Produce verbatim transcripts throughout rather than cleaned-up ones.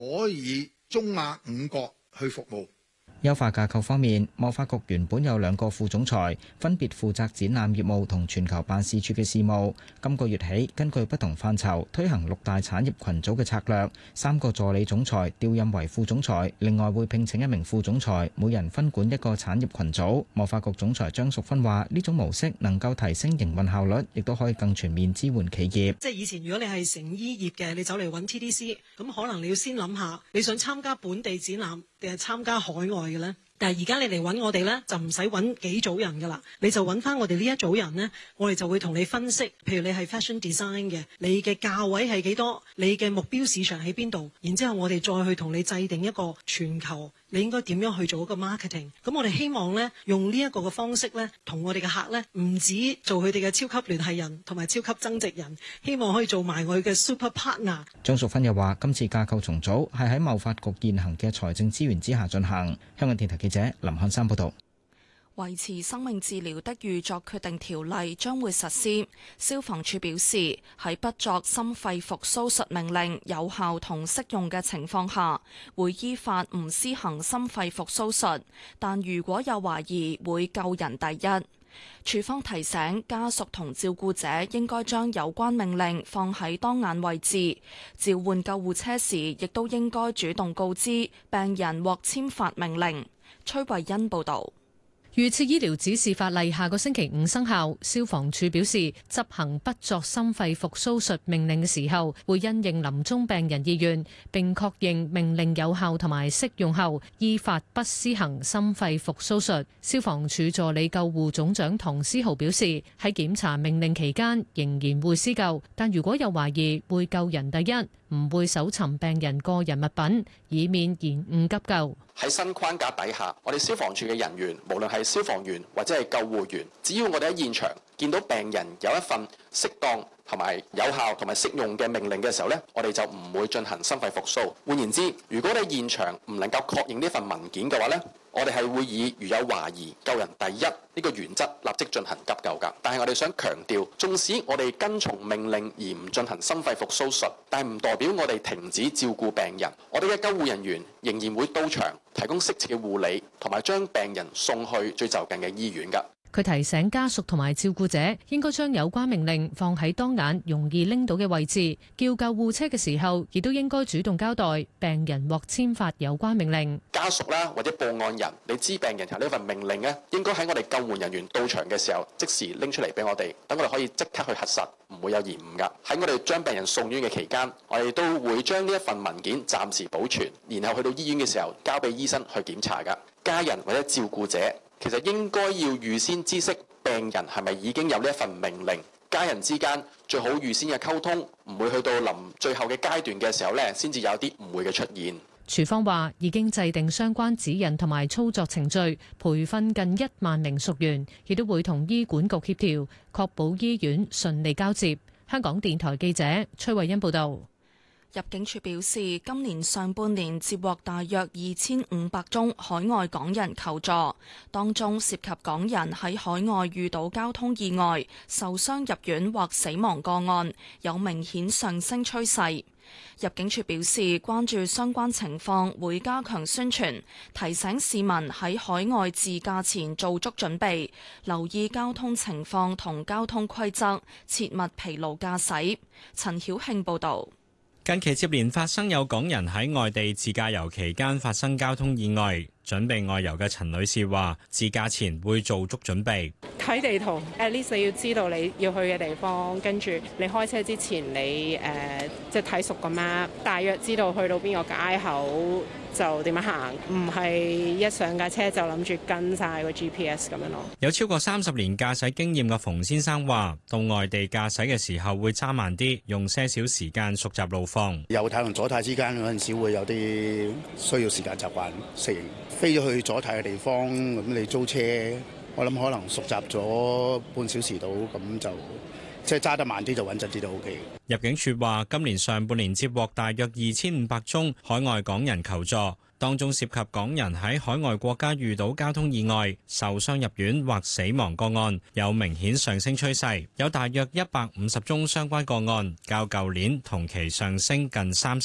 可以中亞五國去服務。 優化架構方面，貿發局原本有兩個副總裁，分別負責展覽業務同全球辦事處嘅事務。今個月起，根據不同範疇推行六大產業群組嘅策略，三個助理總裁調任為副總裁，另外會聘請一名副總裁，每人分管一個產業群組。貿發局總裁張淑芬話：呢種模式能夠提升營運效率，亦都可以更全面支援企業。 即係以前如果你係成衣業嘅，你走嚟揾 T D C， 咁可能你要先諗下，你想參加本地展覽定係參加海外嘅呢？但係而家你嚟揾我哋呢，就唔使揾幾組人噶啦，你就揾翻我哋呢一組人呢，我哋就會同你分析，譬如你係 fashion design 嘅，你嘅價位係幾多，你嘅目標市場喺邊度，然之後我哋再去同你制定一個全球你應該點樣去做一個 marketing。咁我哋希望呢，用呢一個嘅方式呢，同我哋嘅客呢，唔止做佢哋嘅超級聯繫人同埋超級增值人，希望可以做埋我哋嘅 super partner。 張淑芬又話：今次架構重組係喺貿發局現行嘅財政資源之下進行。香港電台記者林漢山報道。 維持生命治療的預作決定條例將會實施。消防處表示，喺不作心肺復甦術命令有效同適用嘅情況下，會依法唔施行心肺復甦術，但如果有懷疑，會救人第一。處方提醒家屬同照顧者應該將有關命令放喺當眼位置，召喚救護車時亦都應該主動告知病人獲簽發命令。崔慧欣報導。 預設醫療指示法例下個星期五生效，消防處表示，執行不作心肺復甦術命令嘅時候，會因應臨終病人意願，並確認命令有效同埋適用後，依法不施行心肺復甦術。消防處助理救護總長唐思豪表示，喺檢查命令期間仍然會施救，但如果有懷疑，會救人第一，唔會搜尋病人個人物品，以免延誤急救。 喺新框架底下，我哋消防處嘅人員，無論係消防員或者係救護員，只要我哋喺現場見到病人有一份適當同埋有效同埋適用嘅命令嘅時候呢，我哋就唔會進行心肺復甦。換言之，如果你現場唔能夠確認呢份文件嘅話呢，我哋係會以如有懷疑救人第一呢個原則立即進行急救㗎。但係我哋想強調，縱使我哋跟從命令而唔進行心肺復甦術，但係唔代表我哋停止照顧病人。我哋嘅救護人員仍然會到場提供適切嘅護理，同埋將病人送去最就近嘅醫院㗎。 佢提醒家屬同埋照顧者應該將有關命令放喺當眼容易拎到嘅位置，叫救護車嘅時候，亦都應該主動交代病人獲簽發有關命令。 家屬啦或者報案人，你知病人有呢份命令呢，應該喺我哋救援人員到場嘅時候，即時拎出嚟俾我哋，等我哋可以即刻去核實，唔會有延誤㗎。喺我哋將病人送院嘅期間，我哋都會將呢一份文件暫時保存，然後去到醫院嘅時候交俾醫生去檢查㗎。家人或者照顧者其實應該要預先知悉病人係咪已經有呢一份命令，家人之間最好預先嘅溝通，唔會去到臨最後嘅階段嘅時候呢，先至有啲誤會嘅出現。 處方話已經制定相關指引同埋操作程序，培訓近一萬名屬員，亦都會同醫管局協調，確保醫院順利交接。香港電台記者崔慧欣報道。 入境處表示，今年上半年接獲大約二千五百宗海外港人求助，當中涉及港人喺海外遇到交通意外、受傷入院或死亡個案，有明顯上升趨勢。入境處表示，關注相關情況，會加強宣傳，提醒市民喺海外自駕前做足準備，留意交通情況同交通規則，切勿疲勞駕駛。陳曉慶報導。 近期接連發生有港人喺外地自駕遊期間發生交通意外，準備外遊嘅陳女士話：自駕前會做足準備， 睇地圖 ，at least 你要知道你要去嘅地方，跟住你開車之前你誒、呃、即係睇熟個 map，大約知道去到邊個街口就點樣行，唔係一上架車就諗住跟晒個 G P S 咁樣咯。 有超過三十年駕駛經驗嘅馮先生話：到外地駕駛嘅時候會揸慢啲，用些少時間熟習路況。 右軚同左軚之間嗰陣時會有啲需要時間習慣適應。飛咗去左軚嘅地方，咁你租車，我諗可能熟習咗半小時到，咁就即係揸得慢啲就穩陣啲都 OK。 入境處話，今年上半年接獲大約二千五百宗海外港人求助，當中涉及港人喺海外國家遇到交通意外、受傷入院或死亡個案，有明顯上升趨勢，有大約一百五十宗相關個案，較舊年同期上升近三成。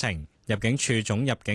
入境處總入境